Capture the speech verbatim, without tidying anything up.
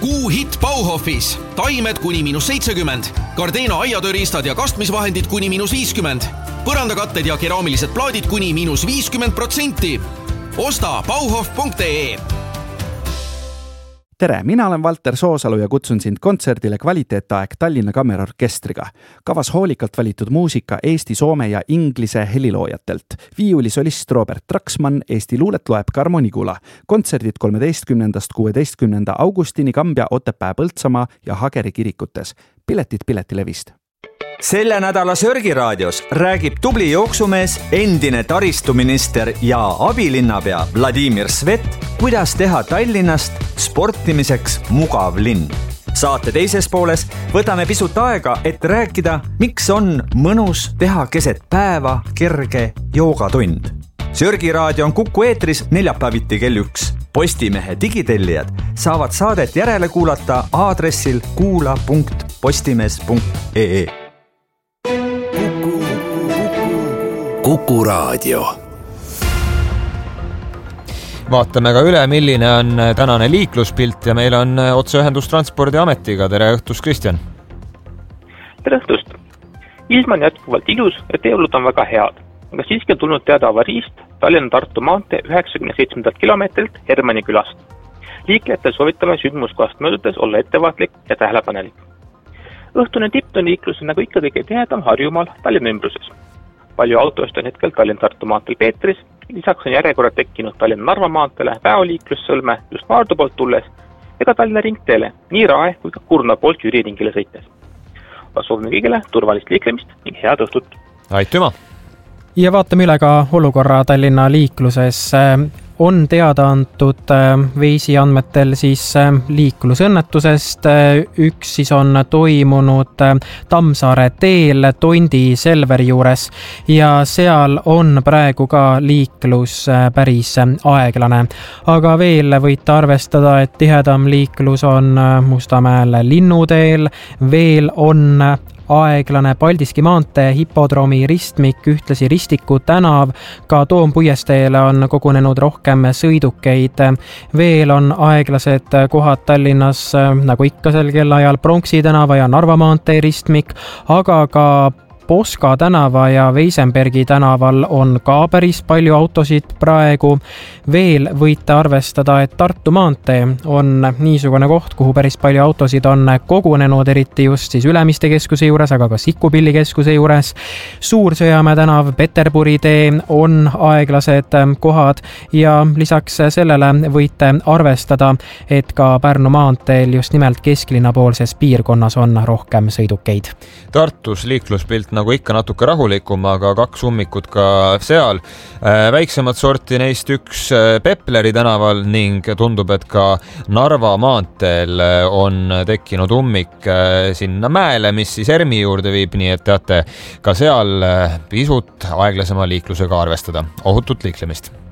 Kuu-hitt Bauhofis. Taimed kuni miinus seitsekümmend. Gardena aiatööriistad ja kastmisvahendid kuni miinus viiskümmend. Põrandakatted ja keraamilised plaadid kuni miinus viiskümmend protsenti. Osta bauhof punkt ee. Tere, mina olen Valter Soosalu ja kutsun sind kontserdile Kvaliteetaeg Tallinna Kammerorkestriga. Kavas hoolikalt valitud muusika Eesti, soome ja inglise heliloojatelt. Viiulisolist Robert Traksmann, Eesti luulet loeb Karmo Nigula. Kontserdid kolmeteistkümnendast kuueteistkümnenda augustini Kambja, Otepää, Põltsamaa ja Hageri kirikutes. Piletid Piletilevist. Selle nädala Sörgiraadios räägib tubli jooksumees, endine taristuminister ja abilinnapea Vladimir Svet, kuidas teha Tallinnast sportimiseks mugav linn. Saate teises pooles võtame pisut aega, et rääkida, miks on mõnus teha keset päeva kerge joogatund. Sörgiraadio on Kuku eetris neljapäeviti kell üks. Postimehe digitellijad saavad saadet järele kuulata aadressil kuula punkt postimees punkt ee. Kuku Raadio. Vaatame ka üle, milline on tänane liikluspilt ja meil on otseühendus Transpordiametiga. Tere õhtust, Kristjan! Tere õhtust! Ilm on jätkuvalt ilus ja teeolud on väga head, aga siiski on tulnud teada avariist Tallinna-Tartu maantee üheksakümne seitsmendalt kilomeetrilt Hermanni külast. Liiklejatel soovitame sündmuskohast möödudes olla ettevaatlik ja tähelepanelik. Õhtune tipptund liiklus on nagu ikka kõige tihedam Harjumaal Tallinna ümbruses. Palju autost on hetkel Tallinna-Tartu maanteel Peetris, lisaks on järjekorrad tekkinud Tallinna-Narva maanteele, Väoliiklussõlme just Maardu poolt tulles ega Tallinna ringteele, nii Rae kui ka Kurna poolt Jüri ringile sõites. Soovime kõigile turvalist liiklemist ning head õhtut. Aitüma! Ja vaatame üle ka olukorra Tallinna liikluses. On teada antud Veisi andmetel siis liiklusõnnetusest. Üks siis on toimunud Tammsaare teel Tondi Selveri juures ja seal on praegu ka liiklus päris aeglane. Aga veel võite arvestada, et tihedam liiklus on Mustamäel Linnuteel, veel on aeglane Paldiski maantee hipodroomi ristmik, ühtlasi Ristiku tänav, ka Toompuiesteele on kogunenud rohkem sõidukeid. Veel on aeglased kohad Tallinnas, nagu ikka sel kellaajal Pronksi tänava ja Narva maantee ristmik, aga ka Poska tänava ja Weisenbergi tänaval on ka päris palju autosid praegu. Veel võite arvestada, et Tartu maantee on niisugune koht, kuhu päris palju autosid on kogunenud, eriti just siis Ülemiste keskuse juures, aga ka Sikkupilli keskuse juures. Suur-Sõjamäe tänav, Peterburi tee on aeglased kohad ja lisaks sellele võite arvestada, et ka Pärnu maanteel just nimelt kesklinna poolses piirkonnas on rohkem sõidukeid. Tartus liikluspilt nagu ikka natuke rahulikum, aga kaks ummikut ka seal. Väiksemad sorti neist üks Pepleri tänaval ning tundub, et ka Narva maanteel on tekkinud ummik sinna mäele, mis siis Ermi juurde viib, nii et teate ka seal pisut aeglasema liiklusega arvestada. Ohutut liiklemist!